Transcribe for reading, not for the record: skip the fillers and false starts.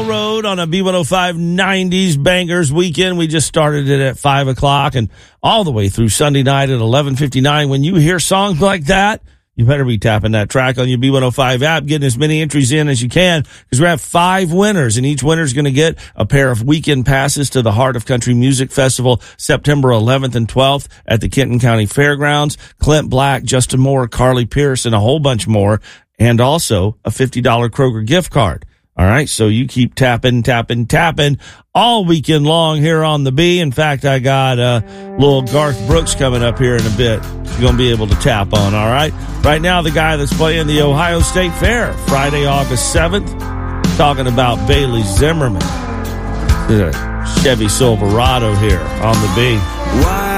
road on a B105 90s Bangers weekend. We just started it at 5 o'clock and all the way through Sunday night at 11:59. When you hear songs like that, you better be tapping that track on your B105 app, getting as many entries in as you can, because we have 5 winners, and each winner is going to get a pair of weekend passes to the Heart of Country Music Festival, September 11th and 12th at the Kenton County Fairgrounds. Clint Black, Justin Moore, Carly Pierce, and a whole bunch more, and also a $50 Kroger gift card. All right, so you keep tapping all weekend long here on the B. In fact, I got little Garth Brooks coming up here in a bit. You're going to be able to tap on, all right? Right now, the guy that's playing the Ohio State Fair, Friday, August 7th, talking about Bailey Zimmerman. Chevy Silverado here on the B. Why